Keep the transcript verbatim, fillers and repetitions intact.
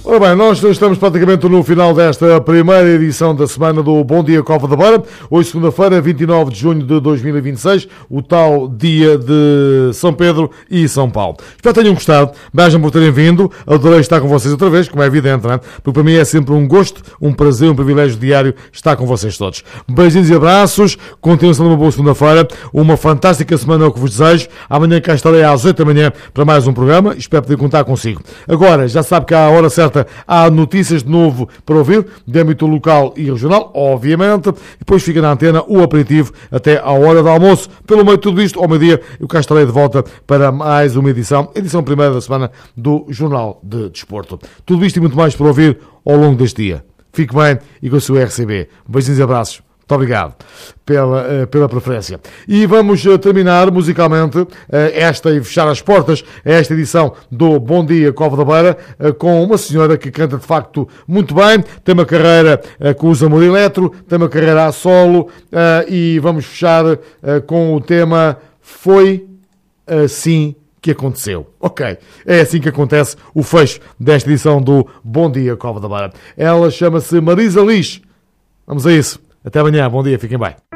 Ora bem, nós estamos praticamente no final desta primeira edição da semana do Bom Dia Cova da Beira. Hoje, segunda-feira, vinte e nove de junho de dois mil e vinte e seis, o tal dia de São Pedro e São Paulo. Espero que tenham gostado. Beijam por terem vindo. Adorei estar com vocês outra vez, como é evidente, não é? Porque para mim é sempre um gosto, um prazer, um privilégio diário estar com vocês todos. Beijinhos e abraços. Continuação de uma boa segunda-feira. Uma fantástica semana é o que vos desejo. Amanhã cá estarei às oito da manhã para mais um programa. Espero poder contar consigo. Agora, já sabe que à hora certa há notícias de novo para ouvir, de âmbito local e regional, obviamente, e depois fica na antena o aperitivo até à hora do almoço. Pelo meio de tudo isto, ao meio-dia, eu cá estarei de volta para mais uma edição, edição primeira da semana do Jornal de Desporto. Tudo isto e muito mais para ouvir ao longo deste dia. Fique bem e com o seu R C B. Beijinhos e abraços. Muito obrigado pela, pela preferência. E vamos terminar musicalmente esta e fechar as portas a esta edição do Bom Dia Cova da Beira com uma senhora que canta de facto muito bem, tem uma carreira que usa Amor Eletro, tem uma carreira a solo e vamos fechar com o tema Foi Assim que Aconteceu. Ok, é assim que acontece o fecho desta edição do Bom Dia Cova da Beira. Ela chama-se Marisa Liz. Vamos a isso. Até amanhã, bom dia, fiquem bem.